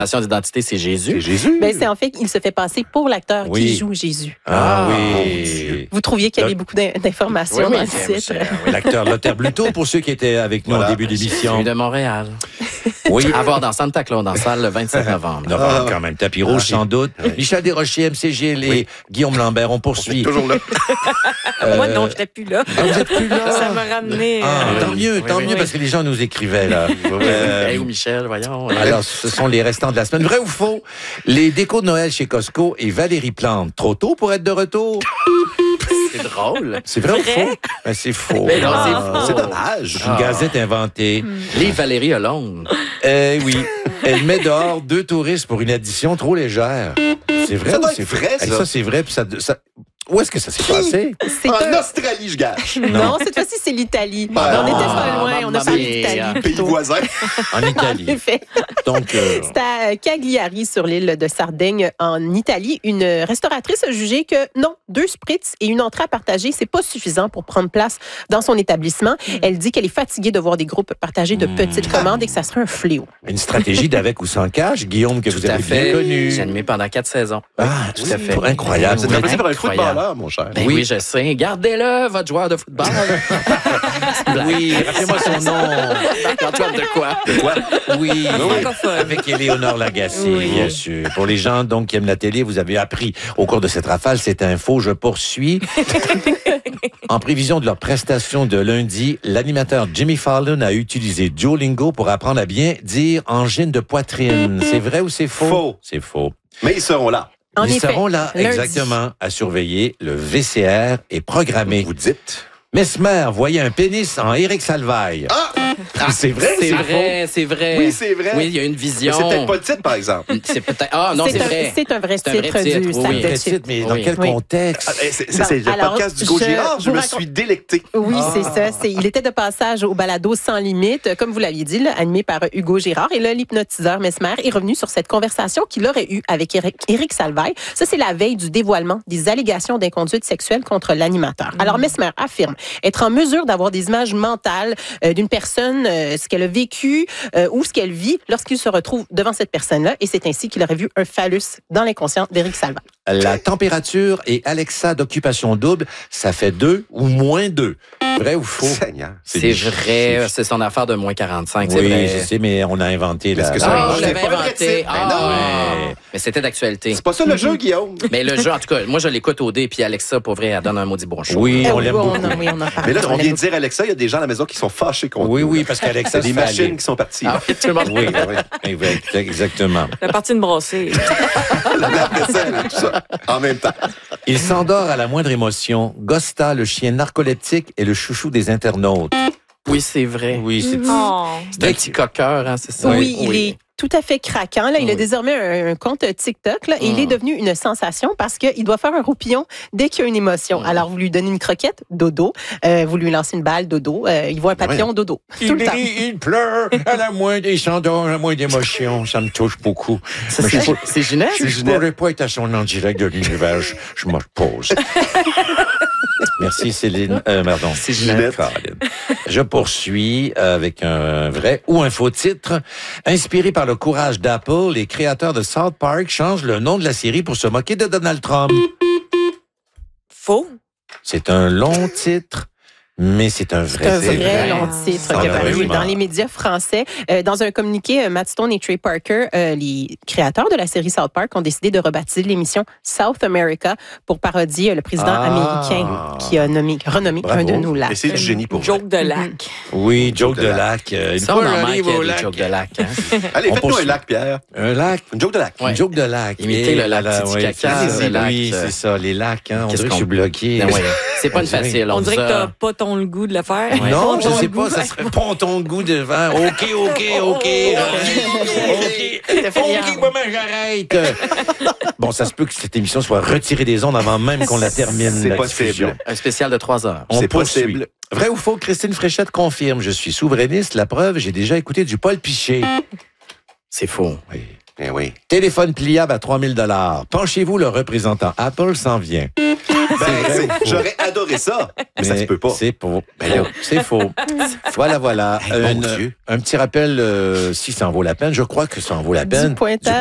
d'identité, c'est Jésus. C'est Jésus. Ben, c'est en fait qu'il se fait passer pour l'acteur qui joue Jésus. Ah oui. Vous trouviez qu'il y avait beaucoup d'informations dans le titre. L'acteur Lothar Bluto, pour ceux qui étaient avec nous au début d'émission. Celui de Montréal. Oui. À voir dans Santa Claus, dans salle le 27 novembre. Novembre, quand même. Tapis rouge, sans doute. Michel Desrochers, MCGL, Guillaume Lambert, on poursuit. Toujours là. Moi, non, je n'étais plus là. Vous n'êtes plus là. Ça m'a ramené. Tant mieux, parce que les gens nous écrivaient, là. Ou Michel, voyons. Alors, ce sont les restants de la semaine. Vrai ou faux? Les décos de Noël chez Costco et Valérie Plante. Trop tôt pour être de retour? C'est drôle. C'est vrai ou faux? Ben, c'est faux. Mais non, c'est faux. C'est dommage. Une gazette inventée. Livre Valérie Hollande. Oui. Elle met dehors 2 touristes pour une addition trop légère. C'est vrai Ça ou doit c'est être vrai, ça? Ça, c'est vrai. Puis ça... Où est-ce que ça s'est passé? En Australie, je gâche. Non, cette fois-ci, c'est l'Italie. On n'était pas loin. On a parlé d'Italie. Pays plutôt. voisin. En Italie. En effet. Donc, C'est à Cagliari, sur l'île de Sardaigne, en Italie. Une restauratrice a jugé que non, 2 spritz et une entrée à partager, c'est pas suffisant pour prendre place dans son établissement. Elle dit qu'elle est fatiguée de voir des groupes partager de petites commandes et que ça serait un fléau. une stratégie d'avec ou sans cash, Guillaume, que vous avez bien connu. J'ai animé pendant 4 saisons. Ah, tout à fait. Incroyable. Vous êtes remplacé par un Incroyable. footballeur, mon cher. Ben oui, je sais. Gardez-le, votre joueur de football. Oui, rappelez-moi son nom. Antoine de quoi? Oui, Francophone. avec Éléonore Lagacé, bien sûr. Pour les gens donc qui aiment la télé, vous avez appris au cours de cette rafale, cette info, je poursuis. En prévision de leur prestation de lundi, l'animateur Jimmy Fallon a utilisé Duolingo pour apprendre à bien dire angine de poitrine. C'est vrai ou c'est faux? Faux. C'est faux. Mais ils seront là. En Ils effet, seront là, lundi. exactement, à surveiller. Le VCR est programmé. Vous dites. Mesmer voyait un pénis en Éric Salvaille. C'est vrai, C'est vrai, c'est vrai. Oui, c'est vrai. Oui, il y a une Mais vision. c'est peut-être pas le titre, par exemple. C'est peut-être. Ah, non, c'est vrai. C'est un vrai C'est un vrai titre titre, du oui. sac de Quel chips. titre, mais dans Oui. quel Oui. contexte? C'est le alors, podcast du Go je Girard. Je vous me raconte- suis délecté. Oui, c'est ça. Il était de passage au balado Sans Limite, comme vous l'aviez dit, là, animé par Hugo Girard. Et là, l'hypnotiseur Mesmer est revenu sur cette conversation qu'il aurait eue avec Éric Salvaille. Ça, c'est la veille du dévoilement des allégations d'inconduite sexuelle contre l'animateur. Alors, Mesmer affirme être en mesure d'avoir des images mentales d'une personne, ce qu'elle a vécu ou ce qu'elle vit lorsqu'il se retrouve devant cette personne-là. Et c'est ainsi qu'il aurait vu un phallus dans l'inconscient d'Éric Salvaille. La température et Alexa d'occupation double, ça fait 2 ou moins 2. Vrai ou faux? Seigneur. C'est vrai, c'est son affaire de moins 45, c'est Oui, vrai. je sais, mais on a inventé Est-ce la... que ça- Ah, je C'est l'avais pas un vrai inventé. titre. Ah, Mais non. ouais. Mais c'était d'actualité. C'est pas ça le jeu, Guillaume. Mais le jeu, en tout cas, moi, je l'écoute au dé, puis Alexa, pour vrai, elle donne un maudit bon show. Oui, on Oui, l'aime beaucoup. oui, on en parle. Mais là, on l'aime vient de dire Alexa, il y a des gens à la maison qui sont fâchés contre Oui, nous. oui, parce qu'Alexa C'est des se fait machines aller. qui sont parties. Ah, oui, tout le monde. Oui, exactement. La partie de brasser. La vaisselle, tout ça, en même temps. Il s'endort à la moindre émotion. Gosta, le chien narcoleptique, est le chouchou des internautes. Oui, c'est vrai. Oui, c'est... Oh. C'est un petit coqueur, hein, c'est ça? Oui, il est tout à fait craquant. Là. Il a désormais un compte TikTok là, et il est devenu une sensation parce qu'il doit faire un roupillon dès qu'il y a une émotion. Alors, vous lui donnez une croquette, dodo. Vous lui lancez une balle, dodo. Il voit un papillon, dodo. Tout le temps. Il pleure à la moindre, il s'endort à la moindre émotion. Ça me touche beaucoup. Ça, Mais c'est Ginette? je ne pourrais pas être à son en direct de l'univers. Je me repose. Merci Céline. Pardon. C'est Ginette. Caroline. Je poursuis avec un vrai ou un faux titre. Inspiré par le courage d'Apple, les créateurs de South Park changent le nom de la série pour se moquer de Donald Trump. Faux. C'est un long titre, mais c'est un vrai C'est un titre. vrai long titre qui a paru Malheureusement. dans les médias français. Dans un communiqué, Matt Stone et Trey Parker, les créateurs de la série South Park, ont décidé de rebaptiser l'émission South America pour parodier le président américain qui a renommé Bravo. un de nos Et lacs. c'est du génie pour vous. Joke de lac. Oui, joke de lac. Une Ça, fois, on en j'arrive manque au des lac. jokes de lac. Hein? Allez, On faites-nous un poursuit. lac, Pierre. Un lac. Une joke de lac. Ouais. Une joke de lac. Imiter le lac là, Titicaca, c'est- le lac, Oui, c'est ça, les lacs. Hein. On qu'est-ce dirait que qu'on- je suis bloqué. Ben ouais. C'est pas une dirait- facile. On dirait que dit t'as ça. pas le goût de le faire. Ouais. Non, je Ponton sais le goût. pas, ça serait ponton de goût devant. OK. OK, moi, j'arrête. Bon, ça se peut que cette émission soit retirée des ondes avant même qu'on la termine. C'est la possible. diffusion. Un spécial de 3 heures. On C'est poursuit. possible. Vrai ou faux, Christine Fréchette confirme. Je suis souverainiste. La preuve, j'ai déjà écouté du Paul Piché. C'est faux. Oui. Eh oui. Téléphone pliable à 3 000 $. Penchez-vous, le représentant Apple s'en vient. vrai ou faux? J'aurais adoré ça, mais ça se peut pas. C'est pour. C'est faux. Voilà. Hey, mon Dieu. Un petit rappel, si ça en vaut la peine. Je crois que ça en vaut la Du peine. pointage.